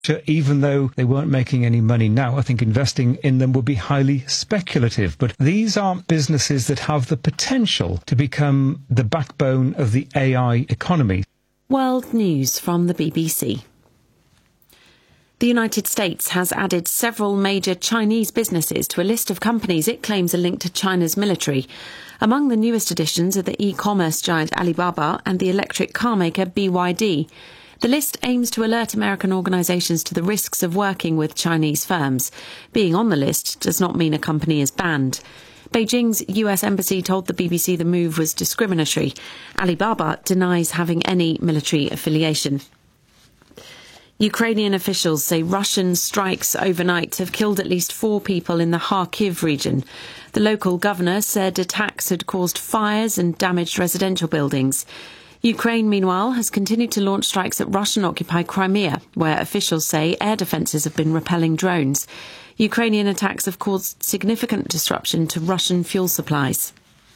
Even though they weren't making any money now, I think investing in them would be highly speculative. But these are businesses that have the potential to become the backbone of the AI economy. World News from the BBC. The United States has added several major Chinese businesses to a list of companies it claims are linked to China's military. Among the newest additions are the e-commerce giant Alibaba and the electric car maker BYD. The list aims to alert American organisations to the risks of working with Chinese firms. Being on the list does not mean a company is banned. Beijing's US embassy told the BBC the move was discriminatory. Alibaba denies having any military affiliation. Ukrainian officials say Russian strikes overnight have killed at least 4 people in the Kharkiv region. The local governor said attacks had caused fires and damaged residential buildings. Ukraine, meanwhile, has continued to launch strikes at Russian-occupied Crimea, where officials say air defences have been repelling drones. Ukrainian attacks have caused significant disruption to Russian fuel supplies.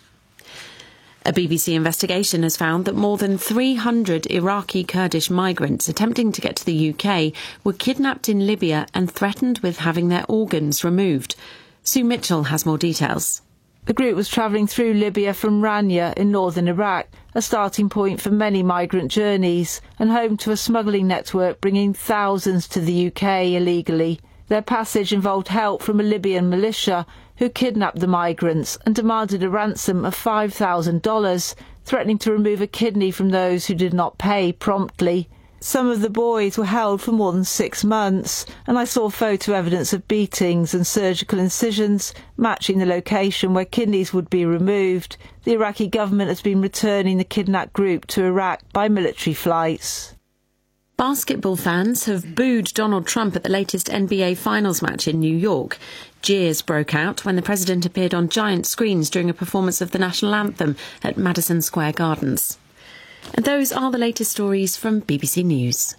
A BBC investigation has found that more than 300 Iraqi Kurdish migrants attempting to get to the UK were kidnapped in Libya and threatened with having their organs removed. Sue Mitchell has more details. The group was travelling through Libya from Rania in northern Iraq, a starting point for many migrant journeys and home to a smuggling network bringing thousands to the UK illegally. Their passage involved help from a Libyan militia who kidnapped the migrants and demanded a ransom of $5,000, threatening to remove a kidney from those who did not pay promptly. Some of the boys were held for more than 6 months, and I saw photo evidence of beatings and surgical incisions matching the location where kidneys would be removed. The Iraqi government has been returning the kidnapped group to Iraq by military flights. Basketball fans have booed Donald Trump at the latest NBA Finals match in New York. Jeers broke out when the president appeared on giant screens during a performance of the national anthem at Madison Square Gardens. And those are the latest stories from BBC News.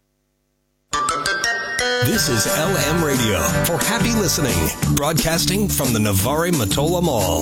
This is LM Radio for happy listening, broadcasting from the Navarre Matola Mall.